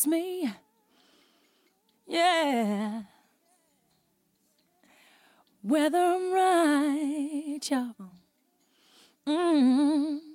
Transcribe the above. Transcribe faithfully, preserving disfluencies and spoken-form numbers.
ask me, yeah, whether I'm right, y'all. Mm-hmm.